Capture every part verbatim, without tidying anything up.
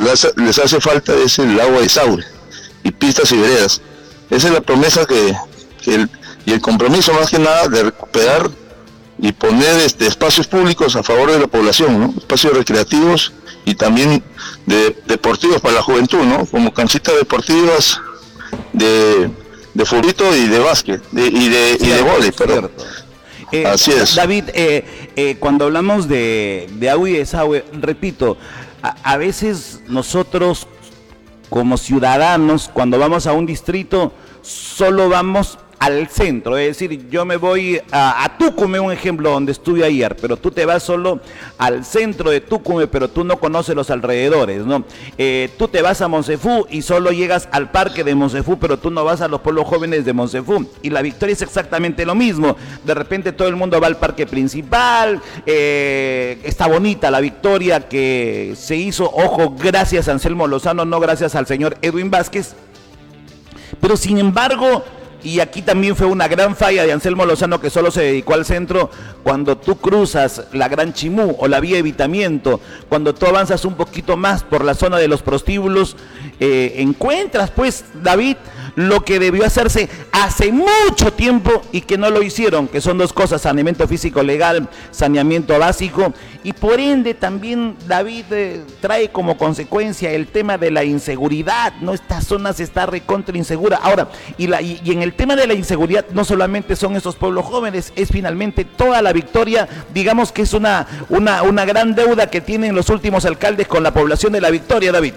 les, les hace falta es el agua de desagüe y pistas y veredas. Esa es la promesa que, que el, y el compromiso más que nada de recuperar y poner este, espacios públicos a favor de la población, ¿no? Espacios recreativos y también de, deportivos para la juventud, ¿no? Como canchitas deportivas de, de furito y de básquet de, y de, y de vóley, perdón. Eh, Así es. David, eh, eh, cuando hablamos de, de agua y desagüe, repito, a, a veces nosotros como ciudadanos, cuando vamos a un distrito, solo vamos al centro, es decir, yo me voy a, a Tucumé, un ejemplo, donde estuve ayer, pero tú te vas solo al centro de Tucumé, pero tú no conoces los alrededores, ¿no? Eh, tú te vas a Monsefú y solo llegas al parque de Monsefú, pero tú no vas a los pueblos jóvenes de Monsefú, y la Victoria es exactamente lo mismo. De repente todo el mundo va al parque principal, eh, está bonita la Victoria que se hizo, ojo, gracias a Anselmo Lozano, no gracias al señor Edwin Vázquez, pero sin embargo, y aquí también fue una gran falla de Anselmo Lozano, que solo se dedicó al centro. Cuando tú cruzas la Gran Chimú o la vía Evitamiento, cuando tú avanzas un poquito más por la zona de los prostíbulos, eh, encuentras pues, David, lo que debió hacerse hace mucho tiempo y que no lo hicieron, que son dos cosas: saneamiento físico legal, saneamiento básico, y por ende también, David, eh, trae como consecuencia el tema de la inseguridad, ¿no? Esta zona se está recontra insegura. Ahora, y, la, y, y en el tema de la inseguridad no solamente son esos pueblos jóvenes, es finalmente toda la Victoria. Digamos que es una, una, una gran deuda que tienen los últimos alcaldes con la población de la Victoria, David.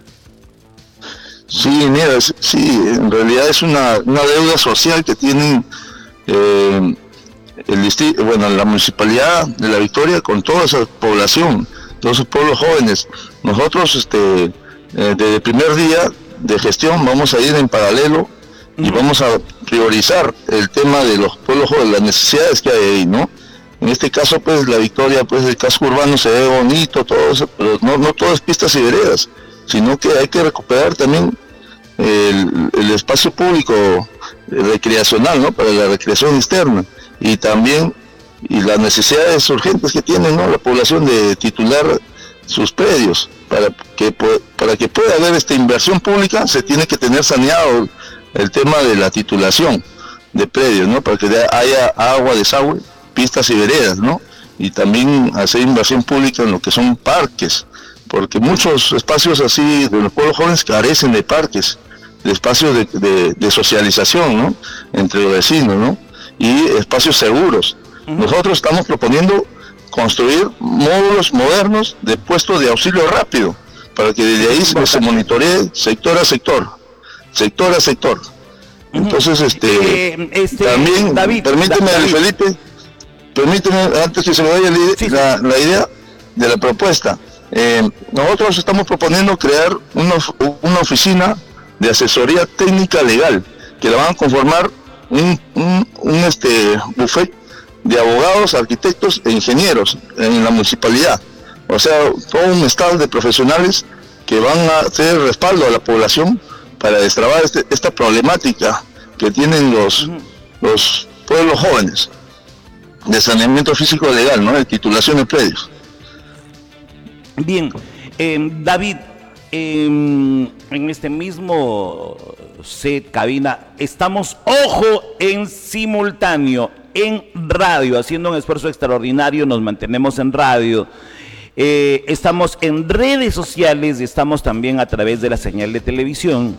Sí, mira, sí, en realidad es una, una deuda social que tienen eh, el distrito, bueno, la municipalidad de la Victoria con toda esa población, todos esos pueblos jóvenes. Nosotros, este, eh, desde el primer día de gestión vamos a ir en paralelo y vamos a priorizar el tema de los pueblos jóvenes, las necesidades que hay ahí, ¿no? En este caso, pues, la Victoria, pues, el casco urbano se ve bonito, todo eso, pero no, no todo es pistas y veredas, sino que hay que recuperar también el, el espacio público recreacional, ¿no? Para la recreación externa, y también y las necesidades urgentes que tiene, ¿no? La población de titular sus predios. Para que, para que pueda haber esta inversión pública, se tiene que tener saneado el tema de la titulación de predios, ¿no? Para que haya agua, desagüe, pistas y veredas, ¿no? Y también hacer inversión pública en lo que son parques, porque muchos espacios así de los pueblos jóvenes carecen de parques, de espacios de, de, de socialización, ¿no? Entre los vecinos, ¿no? Y espacios seguros. Uh-huh. Nosotros estamos proponiendo construir módulos modernos de puestos de auxilio rápido, para que desde ahí se, se monitoree sector a sector, sector a sector. Entonces, este, eh, este también, David, permíteme, David. Felipe, permíteme, antes que se me vaya la, sí, la, la idea de la propuesta, eh, nosotros estamos proponiendo crear una, una oficina de asesoría técnica legal, que la van a conformar un, un, un este, buffet de abogados, arquitectos e ingenieros en la municipalidad. O sea, todo un estado de profesionales que van a hacer respaldo a la población para destrabar este, esta problemática que tienen los, uh-huh. los pueblos jóvenes de saneamiento físico legal, ¿no? De titulación de predios. Bien, eh, David, eh, en este mismo set, cabina, estamos, ojo, en simultáneo, en radio, haciendo un esfuerzo extraordinario, nos mantenemos en radio. Eh, estamos en redes sociales y estamos también a través de la señal de televisión.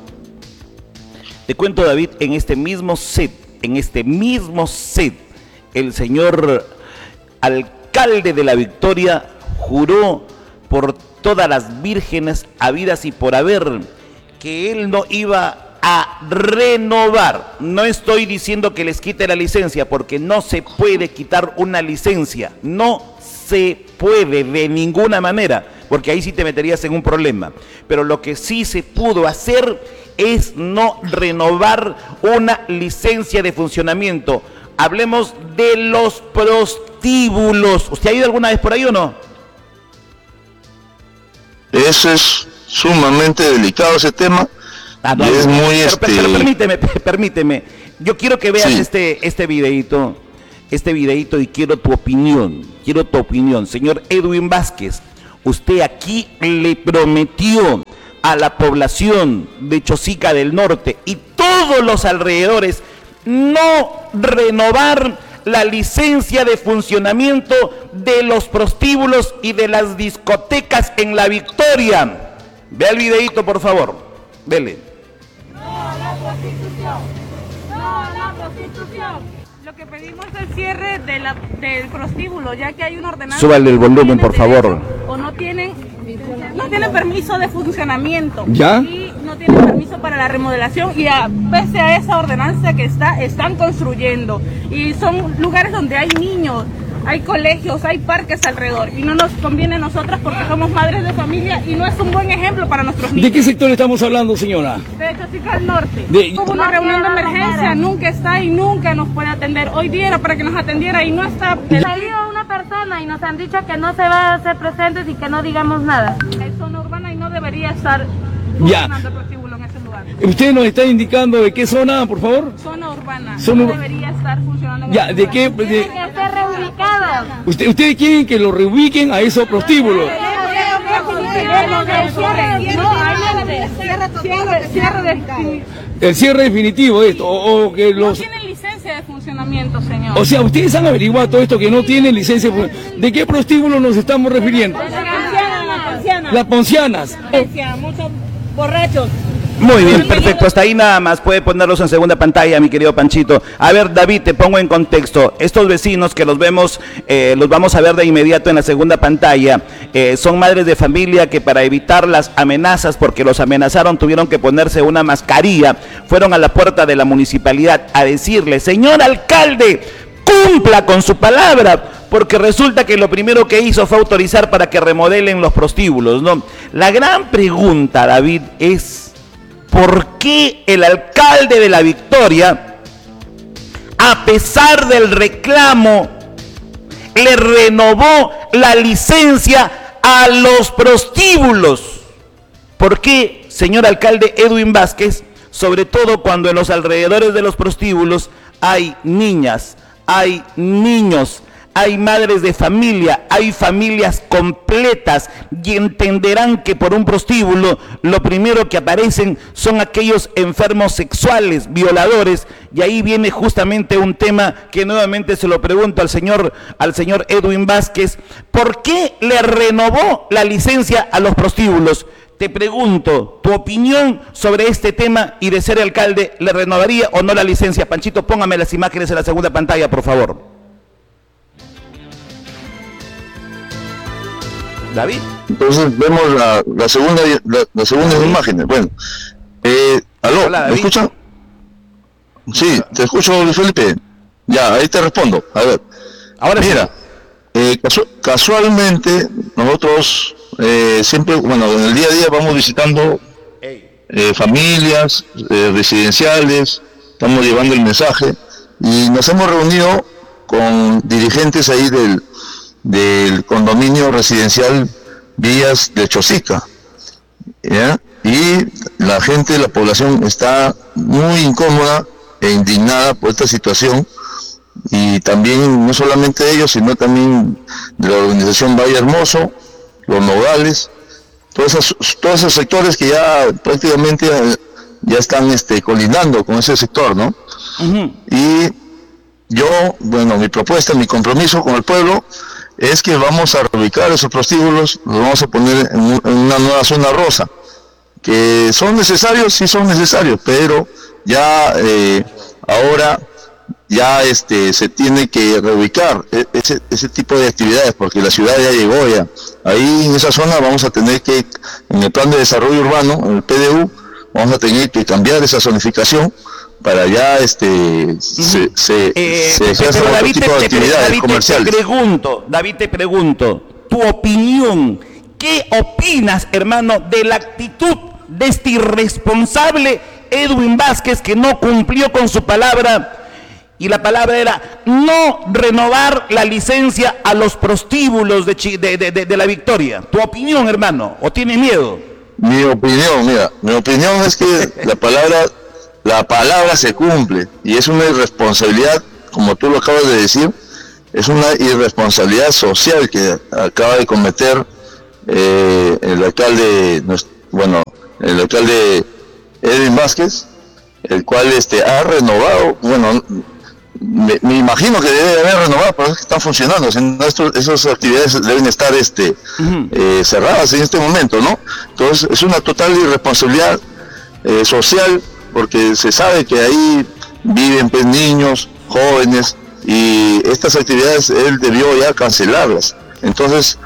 Te cuento, David, en este mismo set, en este mismo set, el señor alcalde de la Victoria juró por todas las vírgenes habidas y por haber que él no iba a renovar. No estoy diciendo que les quite la licencia, porque no se puede quitar una licencia, no se puede de ninguna manera, porque ahí sí te meterías en un problema. Pero lo que sí se pudo hacer es no renovar una licencia de funcionamiento. Hablemos de los prostíbulos. ¿Usted ha ido alguna vez por ahí o no? Eso es sumamente delicado, ese tema. Ah, no, es muy pero, este... pero permíteme, permíteme. Yo quiero que veas sí. este, este videíto, este videíto y quiero tu opinión. Quiero tu opinión, señor Edwin Vázquez. Usted aquí le prometió a la población de Chosica del Norte y todos los alrededores no renovar la licencia de funcionamiento de los prostíbulos y de las discotecas en La Victoria? Vea el videíto, por favor. Dele. No a la prostitución. No a la prostitución. Lo que pedimos es el cierre de la, del prostíbulo, ya que hay una ordenanza. Súbale el volumen, por favor. O no tienen, no tienen permiso de funcionamiento. ¿Ya? Y no tienen permiso para la remodelación. Y a, pese a esa ordenanza que está, están construyendo. Y son lugares donde hay niños, hay colegios, hay parques alrededor. Y no nos conviene a nosotras porque somos madres de familia y no es un buen ejemplo para nuestros niños. ¿De qué sector estamos hablando, señora? De Chosica del Norte. De... Hubo una reunión de emergencia, nunca está y nunca nos puede atender. Hoy día era para que nos atendiera y no está. Salió una persona y nos han dicho que no se va a hacer presentes y que no digamos nada. Es zona urbana y no debería estar ya. funcionando el prostíbulo en ese lugar. ¿Usted nos está indicando de qué zona, por favor? Zona urbana. Zona no ur... debería estar funcionando en ya, ese ¿de lugar. qué? De... Tienen que ser reubicados. Usted, ¿Ustedes quieren que lo reubiquen a esos prostíbulos? El cierre definitivo de esto, o, o que los... No tienen licencia de funcionamiento, señor. O sea, ustedes han averiguado todo esto que no tienen licencia. ¿De qué prostíbulo nos estamos refiriendo? Las Poncianas. Muchos borrachos. Muy bien, perfecto. Hasta ahí nada más. Puede ponerlos en segunda pantalla, mi querido Panchito. A ver, David, te pongo en contexto. Estos vecinos que los vemos, eh, los vamos a ver de inmediato en la segunda pantalla, eh, son madres de familia que para evitar las amenazas, porque los amenazaron, tuvieron que ponerse una mascarilla. Fueron a la puerta de la municipalidad a decirle: señor alcalde, cumpla con su palabra, porque resulta que lo primero que hizo fue autorizar para que remodelen los prostíbulos, ¿no? La gran pregunta, David, es: ¿por qué el alcalde de La Victoria, a pesar del reclamo, le renovó la licencia a los prostíbulos? ¿Por qué, señor alcalde Edwin Vázquez, sobre todo cuando en los alrededores de los prostíbulos hay niñas, hay niños, hay madres de familia, hay familias completas, y entenderán que por un prostíbulo lo primero que aparecen son aquellos enfermos sexuales, violadores, y ahí viene justamente un tema que nuevamente se lo pregunto al señor, al señor Edwin Vázquez: ¿por qué le renovó la licencia a los prostíbulos? Te pregunto, tu opinión sobre este tema, y de ser alcalde, ¿le renovaría o no la licencia? Panchito, póngame las imágenes en la segunda pantalla, por favor. David. Entonces vemos la, la segunda la, la segunda imagen. Bueno, eh, aló, Hola, ¿me escuchan? Sí, te escucho, Luis Felipe. Ya, ahí te respondo. A ver, ahora mira, sí. eh, casu casualmente nosotros eh, siempre, bueno, en el día a día vamos visitando eh, familias eh, residenciales, estamos llevando el mensaje y nos hemos reunido con dirigentes ahí del del condominio residencial Villas de Chosica, ¿ya? Y la gente, la población está muy incómoda e indignada por esta situación, y también no solamente ellos, sino también de la organización Valle Hermoso, Los Nogales, todos esos, todos esos sectores que ya prácticamente ya están este, colindando con ese sector, ¿no? Uh-huh. Y yo, bueno, mi propuesta, mi compromiso con el pueblo es que vamos a reubicar esos prostíbulos, los vamos a poner en, un, en una nueva zona rosa, que son necesarios, sí son necesarios, pero ya eh, ahora ya este se tiene que reubicar ese, ese tipo de actividades, porque la ciudad ya llegó ya. Ahí en esa zona vamos a tener que, en el plan de desarrollo urbano, en el P D U, vamos a tener que cambiar esa zonificación para ya este se, se, eh, se ejerza otro David, tipo te, de actividades David, comerciales. Te pregunto, David, te pregunto, tu opinión, ¿qué opinas, hermano, de la actitud de este irresponsable Edwin Vázquez, que no cumplió con su palabra? Y la palabra era no renovar la licencia a los prostíbulos de, de, de, de, de La Victoria. ¿Tu opinión, hermano? ¿O tienes miedo? Mi opinión, mira, mi opinión es que la palabra La palabra se cumple, y es una irresponsabilidad, como tú lo acabas de decir, es una irresponsabilidad social que acaba de cometer eh, el alcalde, bueno, el alcalde Edwin Vázquez, el cual este ha renovado, bueno, me, me imagino que debe haber renovado, pero es que están funcionando, o sea, estos, esas actividades deben estar este uh-huh. eh, cerradas en este momento, ¿no? Entonces es una total irresponsabilidad eh, social, porque se sabe que ahí viven pues niños, jóvenes, y estas actividades él debió ya cancelarlas. Entonces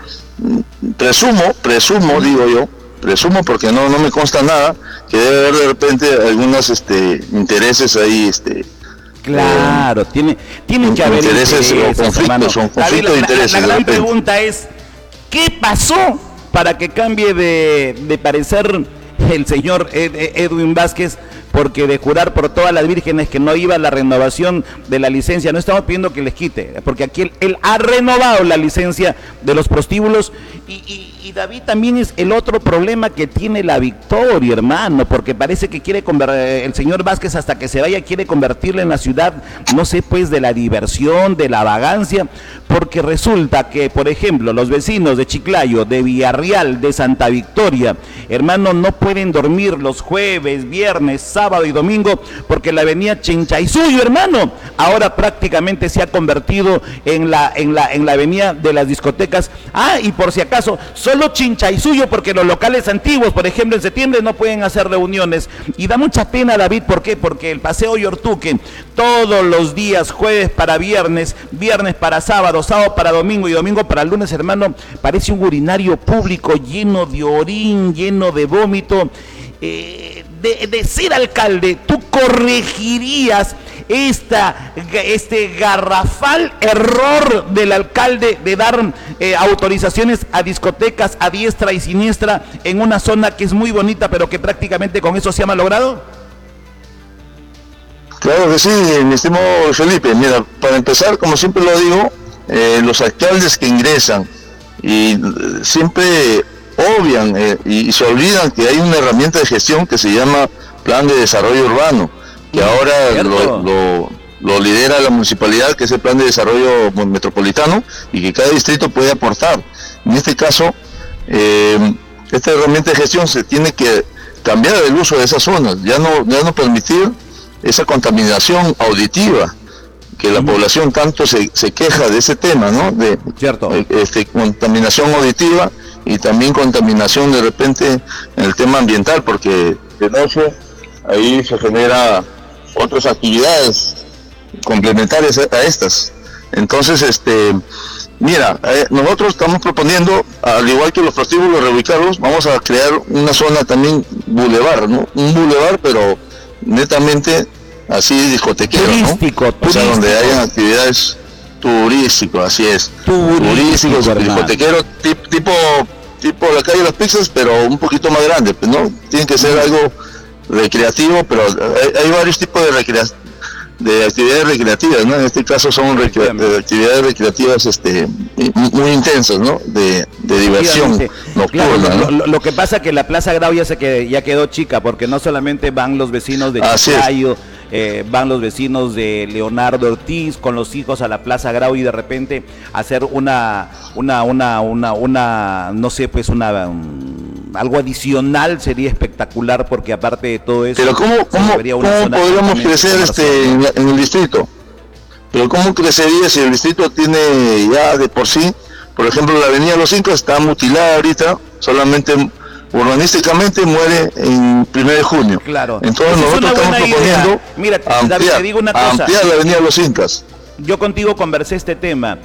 presumo, presumo digo yo, presumo porque no no me consta nada, que debe haber de repente algunos este intereses ahí este claro, eh, tiene tienen que haber intereses, intereses o conflictos, son conflictos de intereses. La, la, la gran pregunta es, ¿qué pasó para que cambie de, de parecer el señor Ed, Edwin Vázquez? Porque de jurar por todas las vírgenes que no iba a la renovación de la licencia, no estamos pidiendo que les quite, porque aquí él, él ha renovado la licencia de los prostíbulos, y, y, y David, también es el otro problema que tiene la Victoria, hermano, porque parece que quiere convertir, el señor Vázquez hasta que se vaya quiere convertirla en la ciudad, no sé, pues de la diversión, de la vagancia, porque resulta que, por ejemplo, los vecinos de Chiclayo, de Villarreal, de Santa Victoria, hermano, no pueden dormir los jueves, viernes, sábado y domingo, porque la avenida Chinchaysuyo, hermano, ahora prácticamente se ha convertido en la, en la, en la avenida de las discotecas. Ah, y por si acaso, solo Chinchaysuyo, porque los locales antiguos, por ejemplo, en septiembre no pueden hacer reuniones, y da mucha pena, David, ¿por qué? Porque el Paseo Yortuque, todos los días, jueves para viernes, viernes para sábado, sábado para domingo y domingo para lunes, hermano, parece un urinario público lleno de orín, lleno de vómito. Eh, de, de ser alcalde, tú corregirías esta, este garrafal error del alcalde de dar eh, autorizaciones a discotecas a diestra y siniestra en una zona que es muy bonita, pero que prácticamente con eso se ha malogrado? Claro que sí, mi estimado Felipe. Mira, para empezar, como siempre lo digo, eh, los alcaldes que ingresan y eh, siempre obvian eh, y, y se olvidan que hay una herramienta de gestión que se llama Plan de Desarrollo Urbano, que ahora lo, lo, lo lidera la municipalidad, que es el Plan de Desarrollo Metropolitano, y que cada distrito puede aportar. En este caso, eh, esta herramienta de gestión se tiene que cambiar el uso de esas zonas, ya no, ya no permitir esa contaminación auditiva, que la población tanto se, se queja de ese tema, ¿no? De Cierto. Este, contaminación auditiva y también contaminación de repente en el tema ambiental, porque de noche ahí se genera otras actividades complementarias a estas. Entonces, este, mira, eh, nosotros estamos proponiendo, al igual que los prostíbulos, reubicarlos, vamos a crear una zona también bulevar, ¿no? Un bulevar, pero netamente así discotequero, turístico, ¿no? turístico. O sea, donde hayan actividades turísticos, así es, turístico, turísticos, discotequero, tipo, tipo tipo la calle de las pizzas, pero un poquito más grande, ¿no? Tiene que ser algo recreativo, pero hay, hay varios tipos de recreación, de actividades recreativas, ¿no? En este caso son recre de actividades recreativas este muy, muy intensas, ¿no? De, de diversión nocturna, claro, ¿no? lo, lo que pasa es que la Plaza Grau ya se que ya quedó chica, porque no solamente van los vecinos de Chiclayo, eh, van los vecinos de Leonardo Ortiz con los hijos a la Plaza Grau, y de repente hacer una una una una una no sé, pues una um, algo adicional sería espectacular, porque aparte de todo eso, pero cómo cómo, ¿cómo podríamos crecer este en, la, en el distrito? Pero cómo crecería si el distrito tiene ya de por sí, por ejemplo, la avenida Los Incas está mutilada ahorita, solamente urbanísticamente muere en primero de junio. Claro. Entonces es nosotros estamos proponiendo Mira, ampliar, David, te digo una cosa. ampliar la avenida Los Incas. Yo contigo conversé este tema.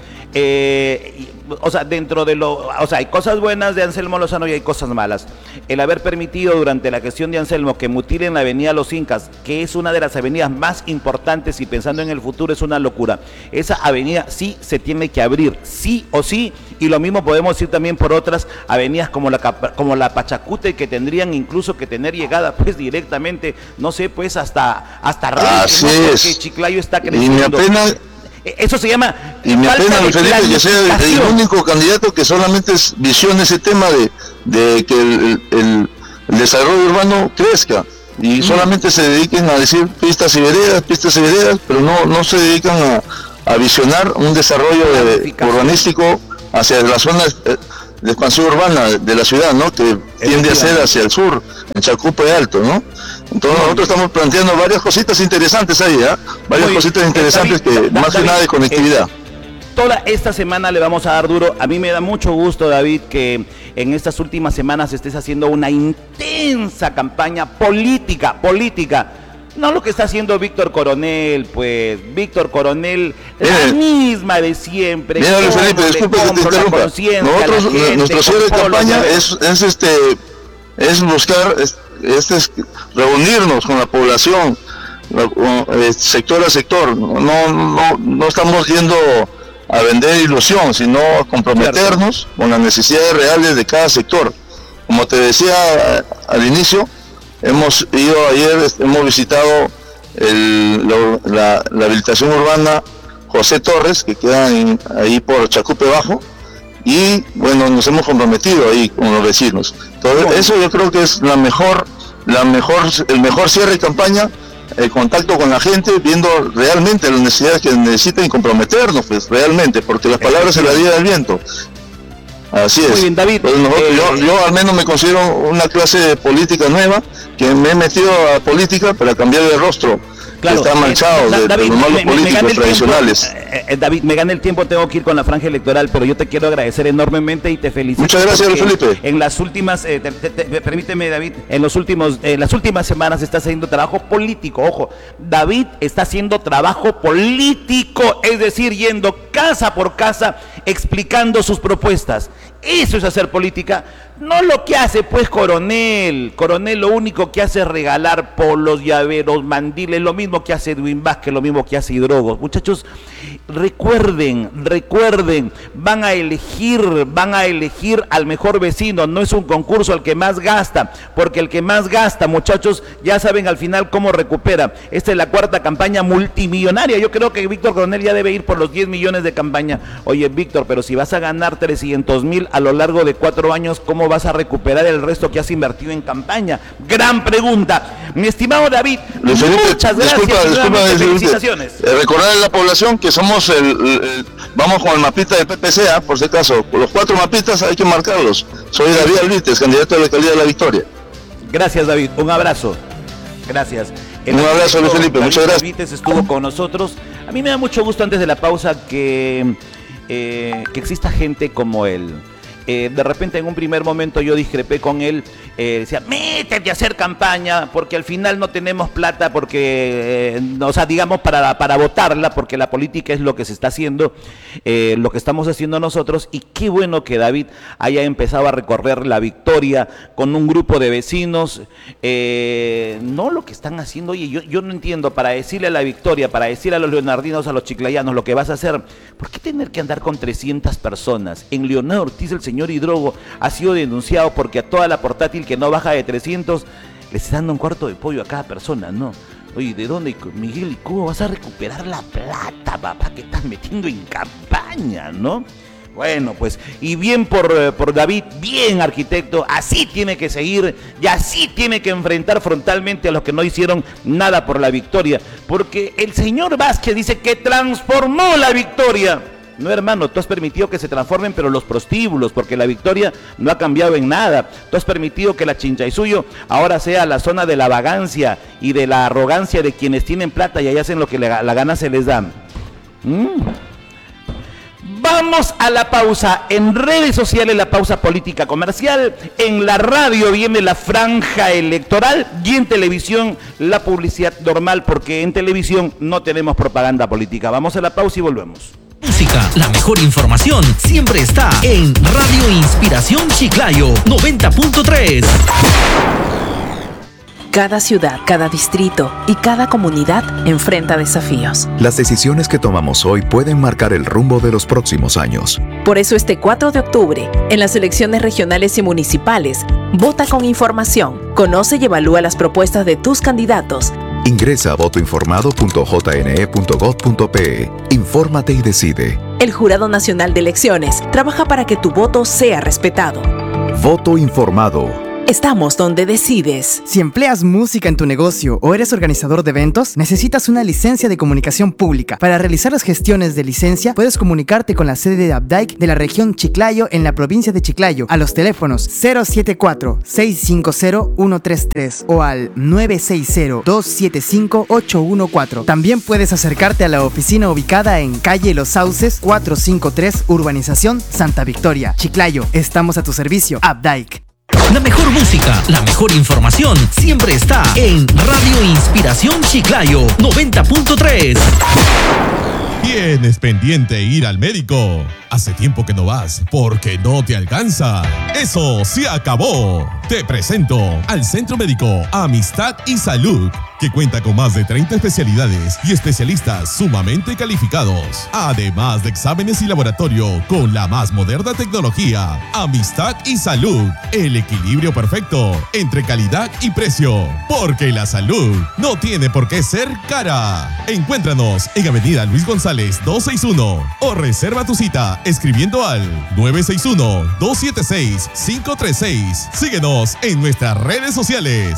Eh, o sea, dentro de lo, o sea, hay cosas buenas de Anselmo Lozano y hay cosas malas. El haber permitido durante la gestión de Anselmo que mutilen la avenida Los Incas, que es una de las avenidas más importantes y pensando en el futuro es una locura. Esa avenida sí se tiene que abrir, sí o sí, y lo mismo podemos decir también por otras avenidas como la como la Pachacute, que tendrían incluso que tener llegada pues directamente, no sé, pues hasta hasta Así ¿no? Porque es. Chiclayo está creciendo. Y me apena Eso se llama. Y me apena, Felipe, que sea el único candidato que solamente es visiona ese tema de, de que el, el, el desarrollo urbano crezca, y mm. solamente se dediquen a decir pistas y veredas, pistas y veredas, pero no, no se dedican a, a visionar un desarrollo de, urbanístico hacia las zonas, de expansión urbana de la ciudad, ¿no? Que tiende a ser hacia el sur, en Chacupe Alto, ¿no? Entonces nosotros estamos planteando varias cositas interesantes ahí, ¿eh? Varias Muy cositas interesantes David, que da, más David, que nada de conectividad. Eh, toda esta semana le vamos a dar duro. A mí me da mucho gusto, David, que en estas últimas semanas estés haciendo una intensa campaña política, política. No lo que está haciendo Víctor Coronel, pues, Víctor Coronel, la eh, misma de siempre. Mira, Luis Felipe, disculpe que te interrumpa. Nosotros, gente, nuestro cierre de campaña es, es este, es buscar, es, este es reunirnos con la población, sector a sector. No, no, no estamos yendo a vender ilusión, sino a comprometernos Cierto. con las necesidades reales de cada sector. Como te decía al inicio, hemos ido ayer, hemos visitado el, la, la, la habilitación urbana José Torres, que queda en, ahí por Chacupe Bajo, y bueno, nos hemos comprometido ahí con los vecinos. Entonces, bueno. eso yo creo que es la mejor, la mejor, el mejor cierre de campaña, el contacto con la gente, viendo realmente las necesidades que necesitan y comprometernos, pues, realmente, porque las palabras se las lleva el viento. Así es. Muy bien, David. Pues nosotros, eh, yo, yo al menos me considero una clase de política nueva, que me he metido a política para cambiar de rostro. Claro, que está manchado eh, de, David, de los malos me, políticos me tradicionales. Tiempo, eh, David, me gana el tiempo, tengo que ir con la franja electoral, pero yo te quiero agradecer enormemente y te felicito. Muchas gracias, Felipe. En las últimas, eh, te, te, te, permíteme, David, en los últimos, en las últimas semanas está haciendo trabajo político. Ojo, David está haciendo trabajo político, es decir, yendo casa por casa explicando sus propuestas. Eso es hacer política, no lo que hace pues Coronel. Coronel lo único que hace es regalar polos, llaveros, mandiles, lo mismo que hace Edwin Vázquez, lo mismo que hace Hidrogos. Muchachos, recuerden, recuerden, van a elegir, van a elegir al mejor vecino, no es un concurso al que más gasta, porque el que más gasta, muchachos, ya saben al final cómo recupera. Esta es la cuarta campaña multimillonaria, yo creo que Víctor Coronel ya debe ir por los diez millones de campaña. Oye, Víctor, pero si vas a ganar trescientos mil a lo largo de cuatro años, ¿cómo vas a recuperar el resto que has invertido en campaña? Gran pregunta. Mi estimado David, Luis muchas Felipe, gracias. Disculpa, disculpa, felicitaciones. Eh, recordar a la población que somos el, el vamos con el mapita de P P C A, por si acaso. Los cuatro mapitas hay que marcarlos. Soy David Alvites, candidato a la alcaldía de La Victoria. Gracias, David. Un abrazo. Gracias. El Un abrazo, Luis Felipe. David Muchas gracias. Alvites estuvo con nosotros. A mí me da mucho gusto antes de la pausa que, eh, que exista gente como él. Eh, de repente en un primer momento yo discrepé con él, eh, decía, métete a hacer campaña, porque al final no tenemos plata, porque, eh, o sea, digamos, para, para votarla, porque la política es lo que se está haciendo, eh, lo que estamos haciendo nosotros, y qué bueno que David haya empezado a recorrer La Victoria con un grupo de vecinos, eh, no lo que están haciendo. Oye, yo, yo no entiendo, para decirle a La Victoria, para decirle a los leonardinos, a los chiclayanos, lo que vas a hacer, ¿por qué tener que andar con trescientas personas? En Leonardo Ortiz, el señor Hidrogo ha sido denunciado porque a toda la portátil que no baja de trescientos le está dando un cuarto de pollo a cada persona, ¿no? Oye, ¿de dónde, Miguel, y cómo vas a recuperar la plata, papá, que estás metiendo en campaña, no? Bueno, pues, y bien por, por David, bien arquitecto, así tiene que seguir y así tiene que enfrentar frontalmente a los que no hicieron nada por La Victoria, porque el señor Vázquez dice que transformó La Victoria. No, hermano, tú has permitido que se transformen, pero los prostíbulos, porque La Victoria no ha cambiado en nada. Tú has permitido que la Chinchaysuyo ahora sea la zona de la vagancia y de la arrogancia de quienes tienen plata y ahí hacen lo que la, la gana se les da. Mm. Vamos a la pausa. En redes sociales la pausa política comercial, en la radio viene la franja electoral y en televisión la publicidad normal, porque en televisión no tenemos propaganda política. Vamos a la pausa y volvemos. Música, la mejor información siempre está en Radio Inspiración Chiclayo noventa punto tres. Cada ciudad, cada distrito y cada comunidad enfrenta desafíos. Las decisiones que tomamos hoy pueden marcar el rumbo de los próximos años. Por eso este cuatro de octubre, en las elecciones regionales y municipales, vota con información, conoce y evalúa las propuestas de tus candidatos. Ingresa a voto informado punto j n e punto gov punto p e. Infórmate y decide. El Jurado Nacional de Elecciones trabaja para que tu voto sea respetado. Voto informado. Estamos donde decides. Si empleas música en tu negocio o eres organizador de eventos, necesitas una licencia de comunicación pública. Para realizar las gestiones de licencia, puedes comunicarte con la sede de Abdike de la región Chiclayo en la provincia de Chiclayo a los teléfonos cero siete cuatro, seis cinco cero, uno tres tres o al nueve seis cero, dos siete cinco, ocho uno cuatro. También puedes acercarte a la oficina ubicada en calle Los Sauces cuatrocientos cincuenta y tres, Urbanización Santa Victoria, Chiclayo. Estamos a tu servicio, Abdike. La mejor música, la mejor información siempre está en Radio Inspiración Chiclayo noventa punto tres. Tienes pendiente ir al médico. Hace tiempo que no vas porque no te alcanza. Eso se acabó. Te presento al Centro Médico Amistad y Salud, que cuenta con más de treinta especialidades y especialistas sumamente calificados. Además de exámenes y laboratorio con la más moderna tecnología. Amistad y Salud, el equilibrio perfecto entre calidad y precio. Porque la salud no tiene por qué ser cara. Encuéntranos en Avenida Luis González doscientos sesenta y uno o reserva tu cita escribiendo al nueve seis uno, dos siete seis, cinco tres seis. Síguenos en nuestras redes sociales.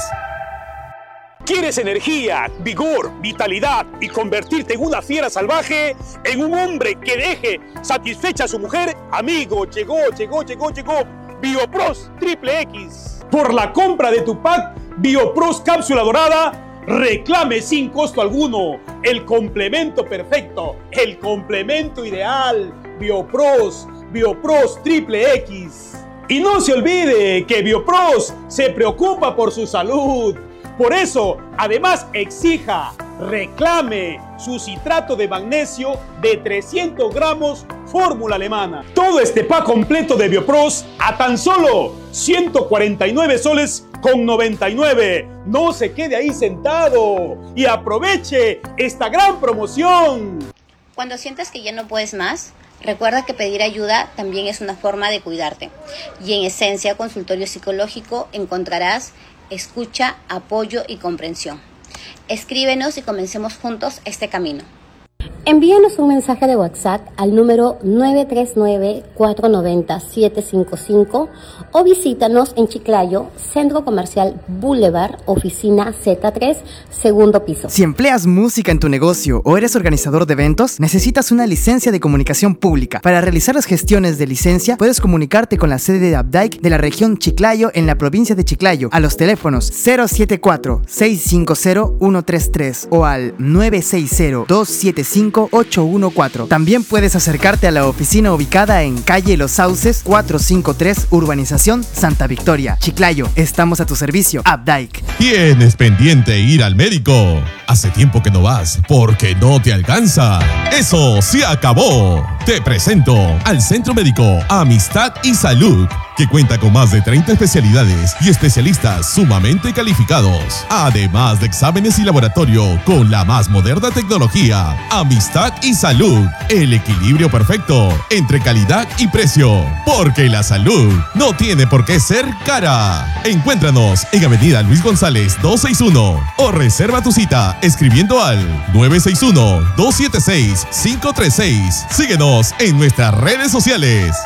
¿Quieres energía, vigor, vitalidad y convertirte en una fiera salvaje? ¿En un hombre que deje satisfecha a su mujer? Amigo, llegó, llegó, llegó, llegó Biopros Triple X. Por la compra de tu pack Biopros Cápsula Dorada, reclame sin costo alguno el complemento perfecto, el complemento ideal. Biopros, Biopros Triple X. Y no se olvide que Biopros se preocupa por su salud. Por eso, además, exija, reclame su citrato de magnesio de trescientos gramos fórmula alemana. Todo este pack completo de Biopros a tan solo ciento cuarenta y nueve soles con noventa y nueve. No se quede ahí sentado y aproveche esta gran promoción. Cuando sientas que ya no puedes más, recuerda que pedir ayuda también es una forma de cuidarte. Y en Esencia Consultorio Psicológico encontrarás escucha, apoyo y comprensión. Escríbenos y comencemos juntos este camino. Envíanos un mensaje de WhatsApp al número nueve tres nueve, cuatro nueve cero, siete cinco cinco o visítanos en Chiclayo, Centro Comercial Boulevard, oficina Z tres, segundo piso. Si empleas música en tu negocio o eres organizador de eventos, necesitas una licencia de comunicación pública. Para realizar las gestiones de licencia, puedes comunicarte con la sede de Abdike de la región Chiclayo en la provincia de Chiclayo a los teléfonos cero siete cuatro, seis cinco cero, uno tres tres o al nueve seis cero, dos siete cinco, ocho uno cuatro. También puedes acercarte a la oficina ubicada en calle Los Sauces cuatrocientos cincuenta y tres, Urbanización Santa Victoria, Chiclayo. Estamos a tu servicio, Abdike. Tienes pendiente ir al médico. Hace tiempo que no vas porque no te alcanza. Eso se acabó. Te presento al Centro Médico Amistad y Salud, que cuenta con más de treinta especialidades y especialistas sumamente calificados. Además de exámenes y laboratorio con la más moderna tecnología. Amistad y Salud, el equilibrio perfecto entre calidad y precio. Porque la salud no tiene por qué ser cara. Encuéntranos en Avenida Luis González doscientos sesenta y uno o reserva tu cita escribiendo al nueve seis uno, dos siete seis, cinco tres seis. Síguenos en nuestras redes sociales.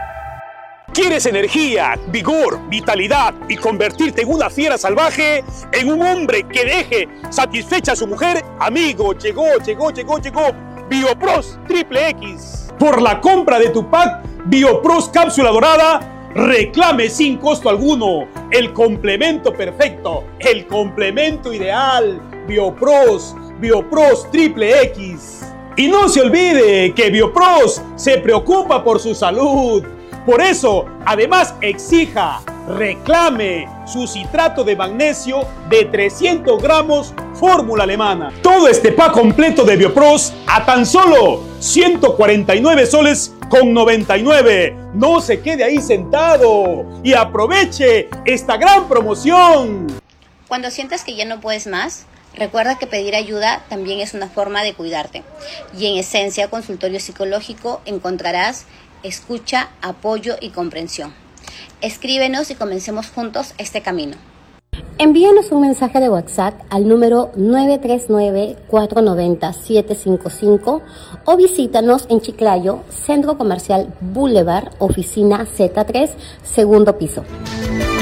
¿Quieres energía, vigor, vitalidad y convertirte en una fiera salvaje? ¿En un hombre que deje satisfecha a su mujer? Amigo, llegó, llegó, llegó, llegó Biopros Triple X. Por la compra de tu pack Biopros Cápsula Dorada, reclame sin costo alguno el complemento perfecto, el complemento ideal. Biopros, Biopros Triple X. Y no se olvide que Biopros se preocupa por su salud. Por eso, además, exija, reclame su citrato de magnesio de trescientos gramos fórmula alemana. Todo este pack completo de Biopros a tan solo ciento cuarenta y nueve soles con noventa y nueve. No se quede ahí sentado y aproveche esta gran promoción. Cuando sientas que ya no puedes más, recuerda que pedir ayuda también es una forma de cuidarte. Y en Esencia Consultorio Psicológico encontrarás escucha, apoyo y comprensión. Escríbenos y comencemos juntos este camino. Envíanos un mensaje de WhatsApp al número nueve tres nueve, cuatro nueve cero, siete cinco cinco o visítanos en Chiclayo, Centro Comercial Boulevard, oficina Z tres, segundo piso.